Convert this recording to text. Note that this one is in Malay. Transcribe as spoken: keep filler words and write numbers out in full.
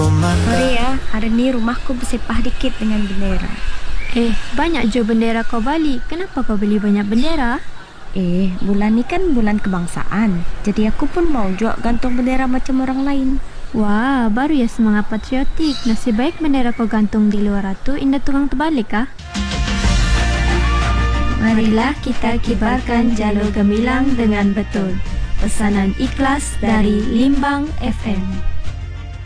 Sorry ya, hari ni rumahku bersepah dikit dengan bendera. Eh, banyak je bendera kau balik. Kenapa kau beli banyak bendera? Eh, bulan ni kan bulan kebangsaan. Jadi aku pun mau juga gantung bendera macam orang lain. Wah, baru ya semangat patriotik. Nasib baik bendera kau gantung di luar tu, indah tukang terbalik kah? Marilah kita kibarkan jalur gemilang dengan betul. Pesanan ikhlas dari Limbang F M.